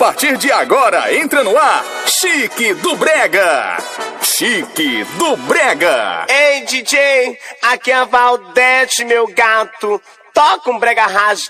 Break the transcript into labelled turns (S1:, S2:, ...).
S1: partir de agora entra no ar Chique do Brega. Chique do Brega.
S2: Ei, DJ, aqui é a Valdete, meu gato. Toca um brega rasgado